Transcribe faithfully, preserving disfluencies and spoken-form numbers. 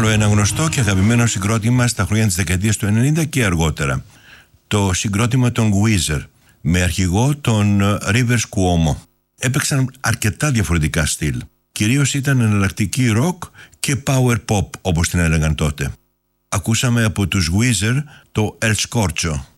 Άλλο ένα γνωστό και αγαπημένο συγκρότημα στα χρόνια της δεκαετίας του ενενήντα και αργότερα. Το συγκρότημα των Weezer, με αρχηγό τον Rivers Cuomo. Έπαιξαν αρκετά διαφορετικά στυλ. Κυρίως ήταν εναλλακτική rock και power pop, όπως την έλεγαν τότε. Ακούσαμε από τους Weezer το El Scorcho.